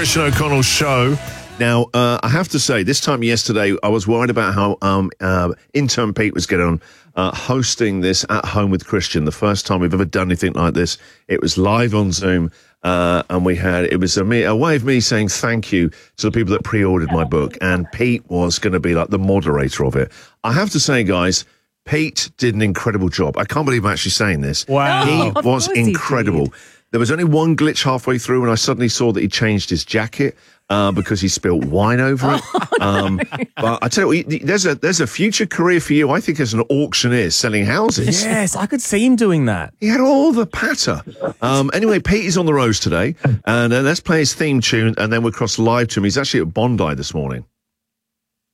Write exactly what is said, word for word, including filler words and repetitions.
Christian O'Connell show. Now, uh, I have to say, this time yesterday, I was worried about how um, uh, intern Pete was getting on uh, hosting this At Home with Christian. The first time we've ever done anything like this. It was live on Zoom, uh, and we had, it was a, me, a way of me saying thank you to the people that pre-ordered my book, and Pete was going to be like the moderator of it. I have to say, guys, Pete did an incredible job. I can't believe I'm actually saying this. Wow. He Of was course he incredible. did. There was only one glitch halfway through when I suddenly saw that he changed his jacket uh, because he spilled wine over it. Oh, um, but I tell you what, there's a there's a future career for you, I think, as an auctioneer selling houses. Yes, I could see him doing that. He had all the patter. Um, anyway, Pete is on the road today, and uh, let's play his theme tune, and then we'll cross live to him. He's actually at Bondi this morning.